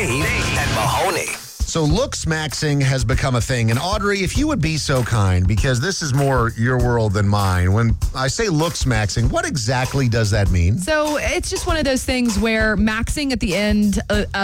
Dave and Mahoney. So looks maxing has become a thing. And Audrey, if you would be so kind, because this is more your world than mine. When I say looks maxing, what exactly does that mean? So it's just one of those things where maxing at the end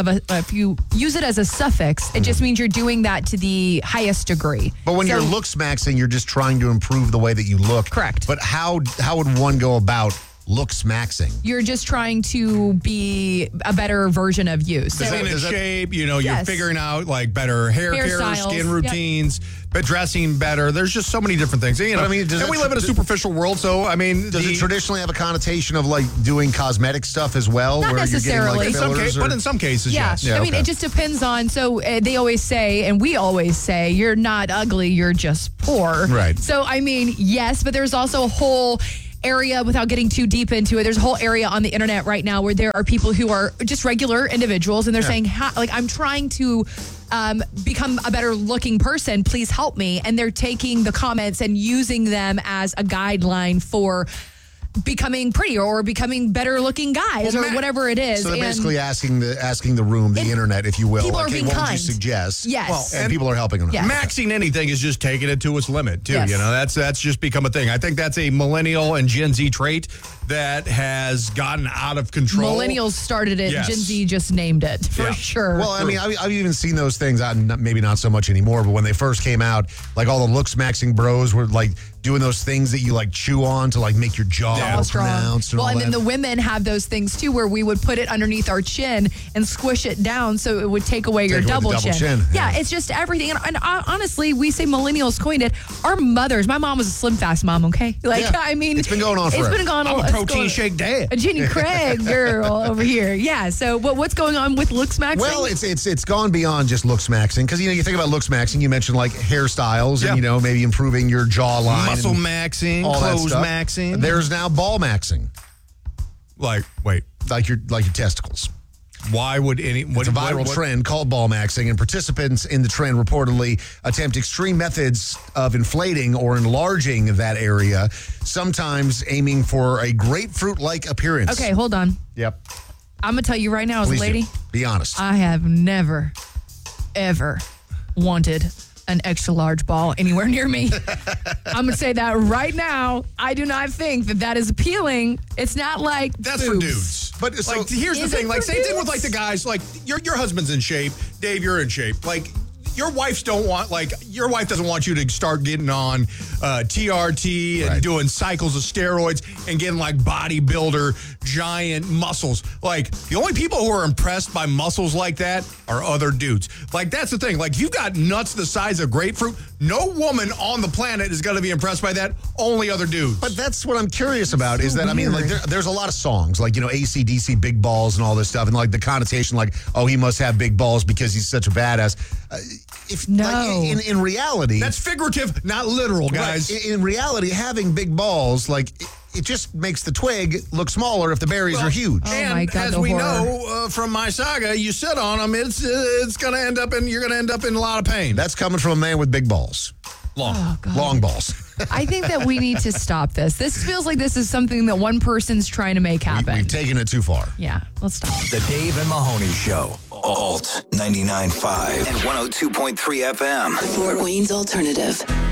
if you use it as a suffix, it just means you're doing that to the highest degree. But when you're looks maxing, you're just trying to improve the way that you look. Correct. But how would one go about looks maxing? You're just trying to be a better version of you. So Staying in shape, you're Yes. figuring out like better hair care, Hairstyles. skin routines, but dressing better. There's just so many different things. You know, But, I mean, and we live in a superficial world, so I mean, Does it traditionally have a connotation of like doing cosmetic stuff as well? Not where necessarily. You're getting, like, fillers but in some cases, Yeah. yes. Yeah, I mean, okay. it just depends on, so they always say, and we always say, you're not ugly, you're just poor. Right. So, I mean, yes, but there's also a whole area, without getting too deep into it, there's a whole area on the internet right now where there are people who are just regular individuals and they're saying, like, I'm trying to become a better looking person, please help me. And they're taking the comments and using them as a guideline for becoming prettier or becoming better looking guys or whatever it is. So they're And basically asking the room, the internet, if you will. people are Like, hey, being what would you kind. suggest? Yes. Well, And people are helping them. Yes. Maxing anything is just taking it to its limit, too. Yes. You know, that's just become a thing. I think that's a millennial and Gen Z trait that has gotten out of control. Millennials started it. Yes. Gen Z just named it for Yeah. sure. Well, I mean, I've even seen those things, maybe not so much anymore, but when they first came out, like all the looks maxing bros were like doing those things that you like chew on to like make your jaw more strong. pronounced. Well, all and then that. the women have those things too, where we would put it underneath our chin and squish it down so it would take away your Take away the double double chin. chin. Yeah, Yeah. it's just everything. And honestly, we say millennials coined it. Our mothers, my mom was a slim fast mom, okay? Like, Yeah. I mean, It's been going on forever. It's been going on. I'm a it's protein going- shake dad. A Jenny Craig girl over here. Yeah. So what's going on with looks maxing? Well, it's gone beyond just looks maxing because you think about looks maxing. You mentioned like hairstyles Yeah. and maybe improving your jawline, Muscle and maxing, all that clothes stuff. maxing. There's now ball maxing, Like, wait, like your testicles. why would any... It's a viral trend called ball maxing, and participants in the trend reportedly attempt extreme methods of inflating or enlarging that area, sometimes aiming for a grapefruit-like appearance. okay, hold on. Yep. I'm gonna tell you right now, as Please a lady, do. Be honest. I have never, ever wanted an extra large ball anywhere near me. I'm going to say that right now. I do not think that is appealing. It's not like That's for boobs. dudes. But so- like, here's the Is it thing. Like, for same thing with dudes? like the guys. Like, your husband's in shape. Dave, you're in shape. Like, your wife doesn't want you to start getting on TRT and Right. doing cycles of steroids and getting like bodybuilder giant muscles. Like, the only people who are impressed by muscles like that are other dudes. Like, that's the thing. Like, you've got nuts the size of grapefruit. No woman on the planet is going to be impressed by that. Only other dudes. But that's what I'm curious about is that, I mean, like, weird. there's a lot of songs, like, AC/DC, big balls and all this stuff. And, like, the connotation, like, oh, he must have big balls because he's such a badass. No. Like, in reality. That's figurative, not literal, guys. Right, in reality, having big balls, like, it just makes the twig look smaller if the berries are huge. Oh, And my God, as the we horror. know from my saga, you sit on them, it's going to end up in, you're going to end up in a lot of pain. That's coming from a man with big balls. long. Oh, God. Long balls. I think that we need to stop this. This feels like this is something that one person's trying to make happen. We've taken it too far. Yeah, let's stop. The Dave and Mahoney Show. Alt 99.5 and 102.3 FM. Fort Wayne's Alternative.